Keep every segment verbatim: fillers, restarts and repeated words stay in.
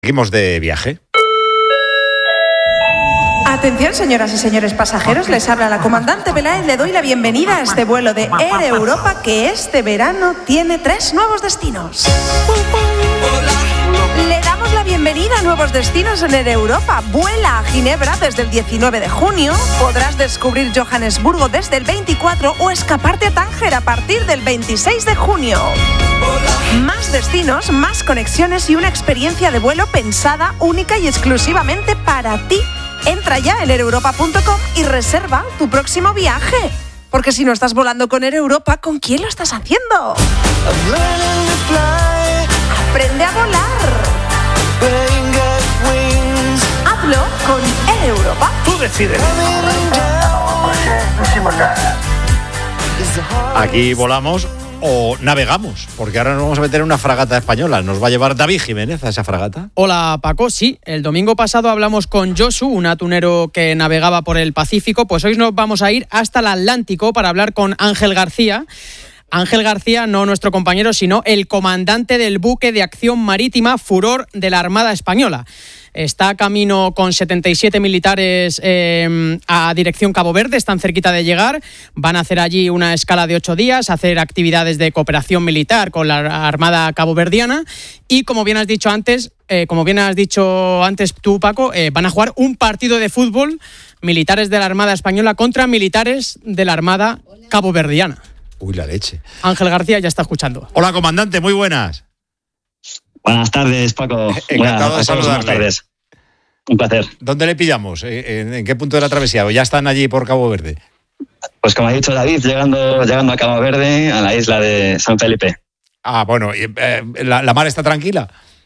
Seguimos de viaje. Atención, señoras y señores pasajeros, les habla la comandante Peláez. Le doy la bienvenida a este vuelo de Air Europa que este verano tiene tres nuevos destinos. Le damos la bienvenida a nuevos destinos en Air Europa. Vuela a Ginebra desde el diecinueve de junio. Podrás descubrir Johannesburgo desde el veinticuatro o escaparte a Tánger a partir del veintiséis de junio. Más destinos, más conexiones y una experiencia de vuelo pensada única y exclusivamente para ti. Entra ya en air europa punto com y reserva tu próximo viaje. Porque si no estás volando con Air Europa, ¿con quién lo estás haciendo? Aprende a volar. Hazlo con Air Europa. Tú decides. Aquí volamos o navegamos, porque ahora nos vamos a meter en una fragata española. Nos va a llevar David Jiménez a esa fragata. Hola Paco, sí, el domingo pasado hablamos con Josu, un atunero que navegaba por el Pacífico. Pues hoy nos vamos a ir hasta el Atlántico para hablar con Ángel García. Ángel García, no nuestro compañero, sino el comandante del buque de acción marítima Furor de la Armada Española. Está a camino con setenta y siete militares eh, a dirección Cabo Verde, están cerquita de llegar. Van a hacer allí una escala de ocho días, hacer actividades de cooperación militar con la Armada caboverdiana. Y como bien has dicho antes, eh, como bien has dicho antes tú, Paco, eh, van a jugar un partido de fútbol, militares de la Armada Española contra militares de la Armada caboverdiana. Uy, la leche. Ángel García ya está escuchando. Hola, comandante, muy buenas. Buenas tardes, Paco. Encantado de saludarle. Buenas tardes. Un placer. ¿Dónde le pillamos? ¿En, en qué punto de la travesía? ¿O ya están allí por Cabo Verde? Pues como ha dicho David, llegando, llegando a Cabo Verde, a la isla de San Felipe. Ah, bueno, eh, ¿la, ¿la mar está tranquila?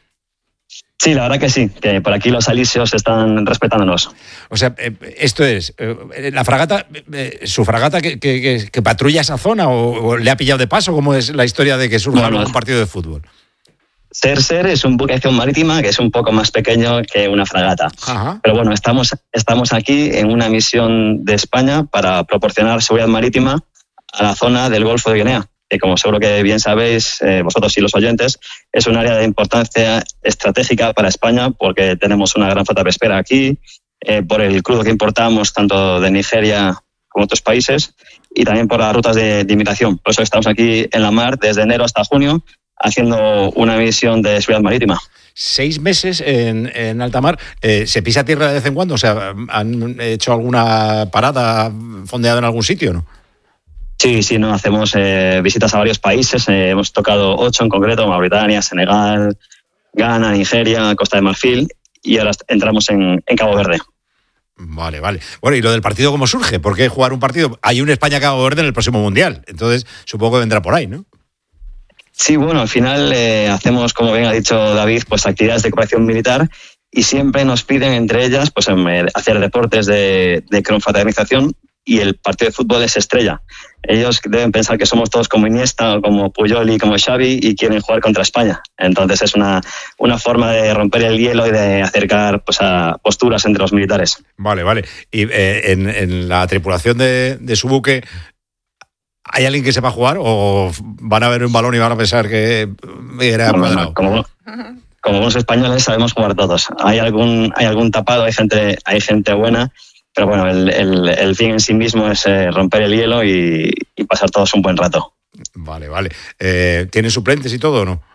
Sí, la verdad que sí, que por aquí los alisios están respetándonos. O sea, eh, esto es, eh, la fragata, eh, su fragata que, que, que, que patrulla esa zona o, o le ha pillado de paso, ¿cómo es la historia de que surja bueno, un partido de fútbol? Cerser es un buque de acción marítima que es un poco más pequeño que una fragata. Ajá. Pero bueno, estamos, estamos aquí en una misión de España para proporcionar seguridad marítima a la zona del Golfo de Guinea, que como seguro que bien sabéis, eh, vosotros y los oyentes, es un área de importancia estratégica para España porque tenemos una gran flota pesquera aquí, eh, por el crudo que importamos tanto de Nigeria como otros países y también por las rutas de, de inmigración. Por eso estamos aquí en la mar desde enero hasta junio haciendo una misión de seguridad marítima. Seis meses en, en alta mar. Eh, ¿Se pisa tierra de vez en cuando? O sea, ¿han hecho alguna parada fondeada en algún sitio, no? Sí, sí, no hacemos eh, visitas a varios países. Eh, hemos tocado ocho en concreto: Mauritania, Senegal, Ghana, Nigeria, Costa de Marfil, y ahora entramos en, en Cabo Verde. Vale, vale. Bueno, ¿y lo del partido cómo surge? ¿Por qué jugar un partido? Hay un España-Cabo Verde en el próximo Mundial, entonces supongo que vendrá por ahí, ¿no? Sí, bueno, al final eh, hacemos, como bien ha dicho David, pues actividades de cooperación militar y siempre nos piden, entre ellas, pues hacer deportes de, de confraternización, y el partido de fútbol es estrella. Ellos deben pensar que somos todos como Iniesta, como Puyol y como Xavi y quieren jugar contra España. Entonces es una, una forma de romper el hielo y de acercar pues, a posturas entre los militares. Vale, vale. Y eh, en, en la tripulación de, de su buque, ¿hay alguien que sepa jugar o van a ver un balón y van a pensar que era bueno, cuadrado? Como, como buenos españoles sabemos jugar todos. Hay algún, hay algún tapado, hay gente, hay gente buena, pero bueno, el, el, el fin en sí mismo es eh, romper el hielo y, y pasar todos un buen rato. Vale, vale. Eh, ¿Tienen suplentes y todo o no?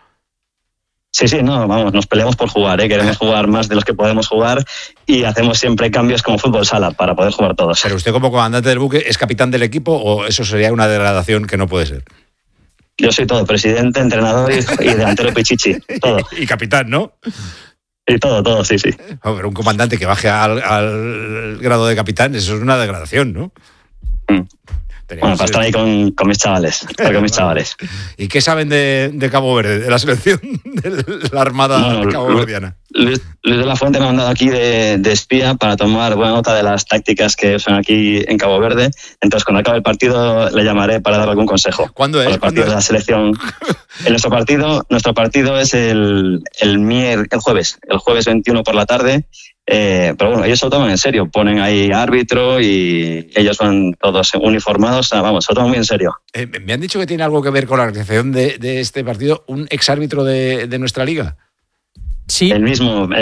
Sí, sí, no, vamos, nos peleamos por jugar, ¿eh? Queremos jugar más de los que podemos jugar y hacemos siempre cambios como fútbol sala para poder jugar todos. Pero usted como comandante del buque, ¿es capitán del equipo o eso sería una degradación que no puede ser? Yo soy todo, presidente, entrenador y, y delantero pichichi, todo. Y capitán, ¿no? Y todo, todo, sí, sí. Oh, pero un comandante que baje al, al grado de capitán, eso es una degradación, ¿no? Mm. Bueno, para estar ahí con, con mis chavales, con mis chavales. ¿Y qué saben de, de Cabo Verde, de la selección de la Armada bueno, caboverdiana? Luis, Luis de la Fuente me ha mandado aquí de, de espía para tomar buena nota de las tácticas que usan aquí en Cabo Verde. Entonces, cuando acabe el partido, le llamaré para dar algún consejo. ¿Cuándo es? Para el partido de la selección. En nuestro partido, nuestro partido es el, el, mier, el jueves, el jueves veintiuno por la tarde. Eh, pero bueno, ellos se lo toman en serio, ponen ahí árbitro y ellos van todos uniformados, vamos, se lo toman muy en serio. Eh, me han dicho que tiene algo que ver con la organización de, de este partido un exárbitro de, de nuestra liga. Sí. El mismo.